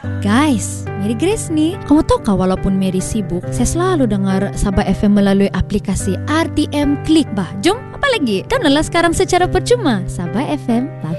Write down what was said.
Guys, Mary Grace nih. Kamu tahu kah walaupun Mary sibuk, saya selalu dengar Sabah FM melalui aplikasi RTM Klik bah. Jom, apa lagi? Kan lelah sekarang secara percuma. Sabah FM.